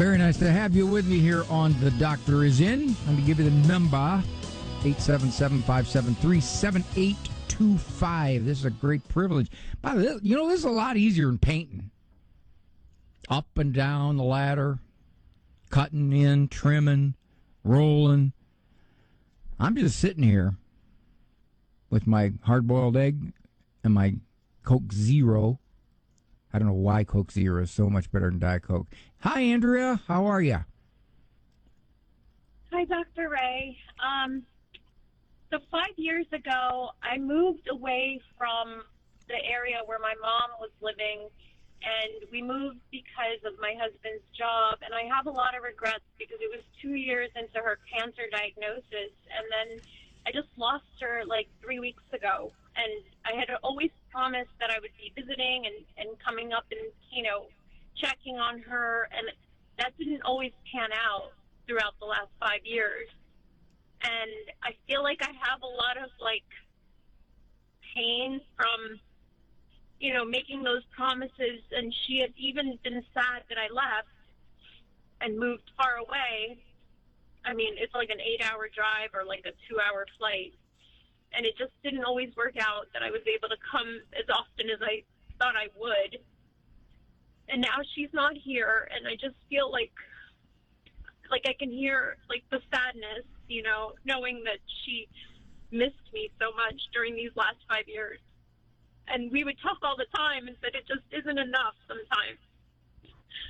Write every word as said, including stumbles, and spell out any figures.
Very nice to have you with me here on The Doctor Is In. I'm going to give you the number, eight seven seven, five seven three, seven eight two five. This is a great privilege. By the way, you know, this is a lot easier than painting. Up and down the ladder, cutting in, trimming, rolling. I'm just sitting here with my hard-boiled egg and my Coke Zero. I don't know why Coke Zero is so much better than Diet Coke. Hi, Andrea. How are you? Hi, Doctor Ray. Um, so five years ago, I moved away from the area where my mom was living, and we moved because of my husband's job. And I have a lot of regrets because it was two years into her cancer diagnosis, and then I just lost her like three weeks ago. And I had always promised that I would be visiting and, and coming up and, you know, checking on her. And that didn't always pan out throughout the last five years. And I feel like I have a lot of, like, pain from, you know, making those promises. And she had even been sad that I left and moved far away. I mean, it's like an eight-hour drive or like a two-hour flight. And it just didn't always work out that I was able to come as often as I thought I would. And now she's not here, and I just feel like like I can hear like the sadness, you know, knowing that she missed me so much during these last five years. And we would talk all the time and said it just isn't enough sometimes.